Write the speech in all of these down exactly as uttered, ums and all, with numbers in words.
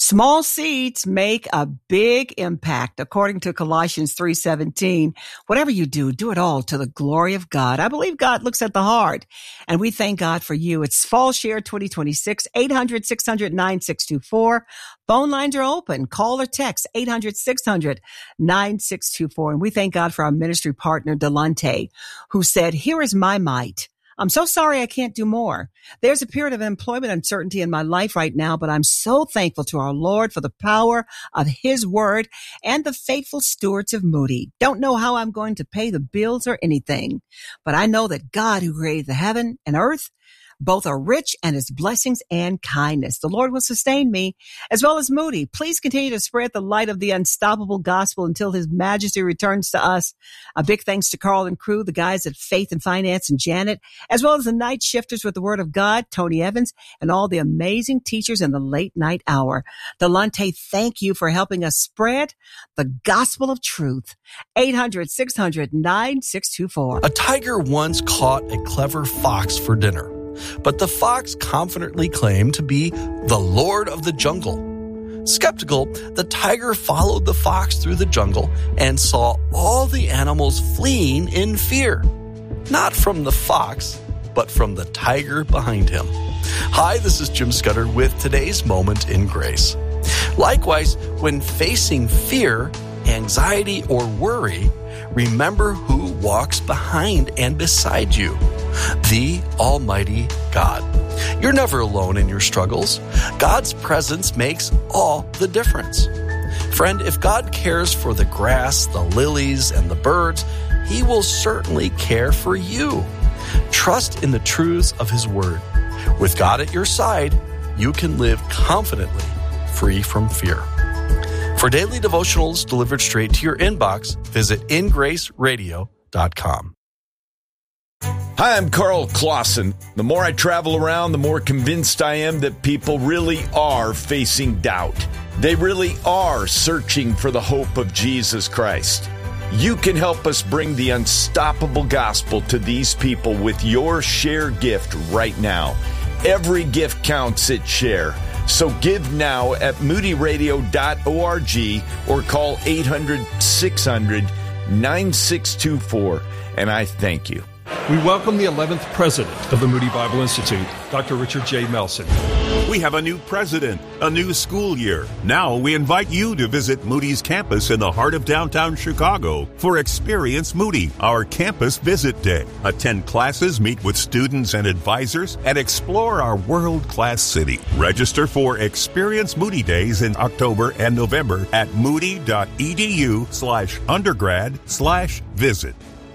Small seeds make a big impact. According to Colossians three seventeen, whatever you do, do it all to the glory of God. I believe God looks at the heart, and we thank God for you. It's Fall Share twenty twenty-six, eight hundred, six hundred, nine six two four. Phone lines are open. Call or text eight hundred, six hundred, nine six two four. And we thank God for our ministry partner, Delante, who said, "Here is my mite. I'm so sorry I can't do more. There's a period of employment uncertainty in my life right now, but I'm so thankful to our Lord for the power of His word and the faithful stewards of Moody. Don't know how I'm going to pay the bills or anything, but I know that God, who created the heaven and earth, both are rich in His blessings and kindness. The Lord will sustain me as well as Moody. Please continue to spread the light of the unstoppable gospel until His majesty returns to us." A big thanks to Carl and crew, the guys at Faith and Finance and Janet, as well as the night shifters with the Word of God, Tony Evans, and all the amazing teachers in the late night hour. Delante, thank you for helping us spread the gospel of truth. eight hundred, six hundred, nine six two four. A tiger once caught a clever fox for dinner. But the fox confidently claimed to be the Lord of the jungle. Skeptical, the tiger followed the fox through the jungle and saw all the animals fleeing in fear. Not from the fox, but from the tiger behind him. Hi, this is Jim Scudder with today's Moment in Grace. Likewise, when facing fear, anxiety, or worry, remember who walks behind and beside you. The Almighty God. You're never alone in your struggles. God's presence makes all the difference. Friend, if God cares for the grass, the lilies, and the birds, He will certainly care for you. Trust in the truths of His word. With God at your side, you can live confidently, free from fear. For daily devotionals delivered straight to your inbox, visit in grace radio dot com. Hi, I'm Carl Clausen. The more I travel around, the more convinced I am that people really are facing doubt. They really are searching for the hope of Jesus Christ. You can help us bring the unstoppable gospel to these people with your Share gift right now. Every gift counts at Share. So give now at moody radio dot org or call eight hundred, six hundred, nine six two four, and I thank you. We welcome the eleventh president of the Moody Bible Institute, Doctor Richard J. Melson. We have a new president, a new school year. Now we invite you to visit Moody's campus in the heart of downtown Chicago for Experience Moody, our campus visit day. Attend classes, meet with students and advisors, and explore our world-class city. Register for Experience Moody Days in October and November at moody.edu slash undergrad slash visit.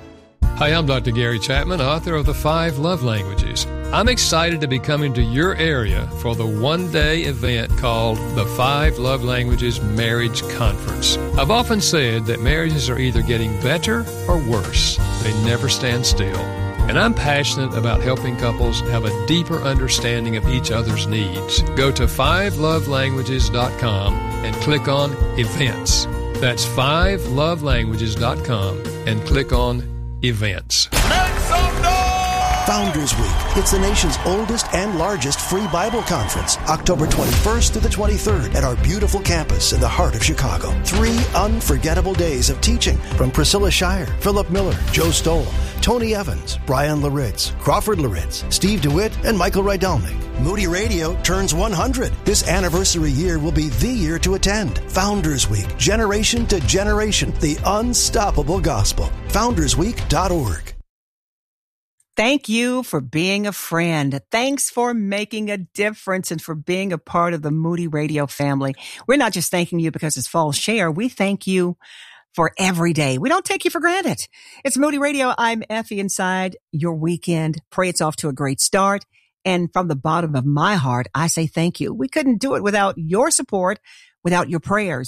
Hi, I'm Doctor Gary Chapman, author of The Five Love Languages. I'm excited to be coming to your area for the one-day event called the Five Love Languages Marriage Conference. I've often said that marriages are either getting better or worse. They never stand still. And I'm passionate about helping couples have a deeper understanding of each other's needs. Go to five love languages dot com and click on Events. That's five love languages dot com and click on Events. Make some noise! Founders Week. It's the nation's oldest and largest free Bible conference, October twenty-first through the twenty-third at our beautiful campus in the heart of Chicago. Three unforgettable days of teaching from Priscilla Shire, Philip Miller, Joe Stoll, Tony Evans, Brian Laritz, Crawford Laritz, Steve DeWitt, and Michael Rydelnik. Moody Radio turns one hundred. This anniversary year will be the year to attend. Founders Week, generation to generation, the unstoppable gospel. founders week dot org. Thank you for being a friend. Thanks for making a difference and for being a part of the Moody Radio family. We're not just thanking you because it's Fall Share. We thank you for every day. We don't take you for granted. It's Moody Radio. I'm Effie inside your weekend. Pray it's off to a great start. And from the bottom of my heart, I say thank you. We couldn't do it without your support, without your prayers.